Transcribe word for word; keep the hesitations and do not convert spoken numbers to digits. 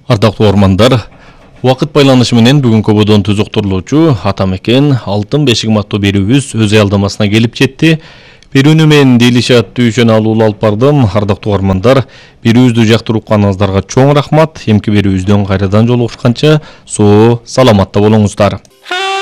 Ардактуу ормандар, убакыт байланышы менен бүгүнкү бодон түзүктүрүлүүчү Атамекен Алтын бешигим аттуу берүүбүз өз аялдамасына келип жетти. Берүүнү мен Делишат Дүйшөн алуулу алып бардым. Ардактуу ормандар, берүүбүздү жактырып укканыңыздарга чоң рахмат. Эмки берүүбүздөн кайрадан жолугушканча соо саламатта болуңуздар.